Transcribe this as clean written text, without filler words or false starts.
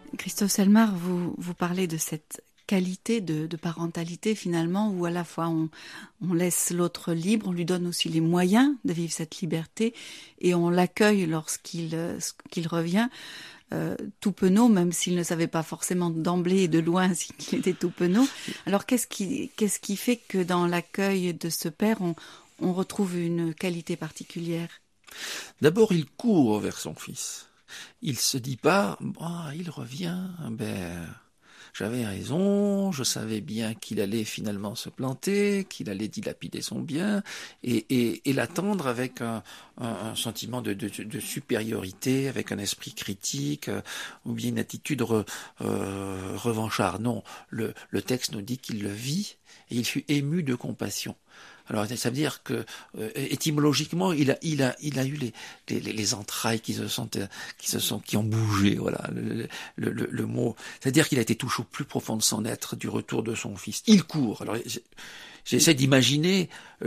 Christophe Selmar, vous parlez de cette qualité de parentalité finalement, où à la fois on laisse l'autre libre, on lui donne aussi les moyens de vivre cette liberté et on l'accueille qu'il revient tout penaud, même s'il ne savait pas forcément d'emblée et de loin qu'il était tout penaud. Alors qu'est-ce qui fait que dans l'accueil de ce père, on retrouve une qualité particulière? D'abord, il court vers son fils. Il se dit pas, il revient, j'avais raison, je savais bien qu'il allait finalement se planter, qu'il allait dilapider son bien, et l'attendre avec un sentiment de supériorité, avec un esprit critique, ou bien une attitude revancharde. Non, le texte nous dit qu'il le vit, et il fut ému de compassion. Alors ça veut dire que étymologiquement il a eu les entrailles qui ont bougé, voilà le mot. C'est-à-dire qu'il a été touché au plus profond de son être du retour de son fils. Il court. Alors j'essaie d'imaginer